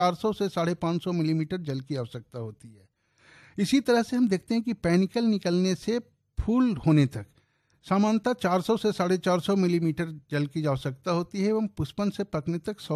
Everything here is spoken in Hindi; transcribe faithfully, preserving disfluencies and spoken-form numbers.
चार सौ से साढ़े पाँच सौ मिलीमीटर जल की आवश्यकता होती है। इसी तरह से हम देखते हैं कि पैनिकल निकलने से फूल होने तक सामान्यतः चार सौ से साढ़े चार सौ मिलीमीटर जल की आवश्यकता होती है एवं पुष्पन से पकने तक